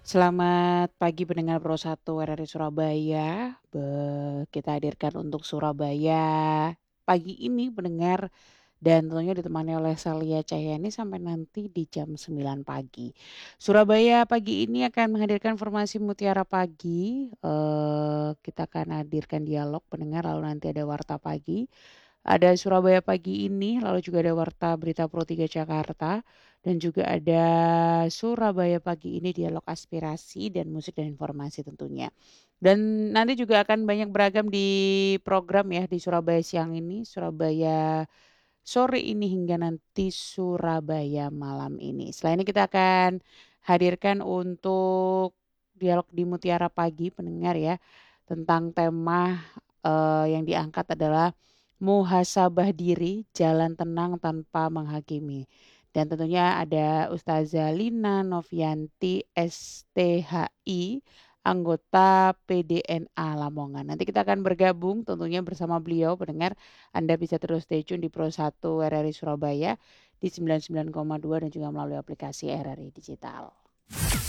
Selamat pagi pendengar Pro 1 RRI Surabaya. Kita hadirkan untuk Surabaya pagi ini pendengar dan tentunya ditemani oleh Salia Cahyani sampai nanti di jam 9 pagi. Surabaya pagi ini akan menghadirkan formasi Mutiara Pagi. Kita akan hadirkan dialog pendengar lalu nanti ada Warta Pagi. Ada Surabaya Pagi ini, lalu juga ada Warta Berita Pro 3 Jakarta, dan juga ada Surabaya Pagi ini dialog aspirasi dan musik dan informasi tentunya. Dan nanti juga akan banyak beragam di program ya di Surabaya siang ini, Surabaya sore ini hingga nanti Surabaya malam ini. Selain ini kita akan hadirkan untuk dialog di Mutiara Pagi pendengar ya tentang tema yang diangkat adalah muhasabah diri, jalan tenang tanpa menghakimi. Dan tentunya ada Ustazah Lina Novianti STHI, anggota PDNA Lamongan. Nanti kita akan bergabung tentunya bersama beliau pendengar. Anda bisa terus stay tune di Pro 1 RRI Surabaya di 99,2 dan juga melalui aplikasi RRI Digital.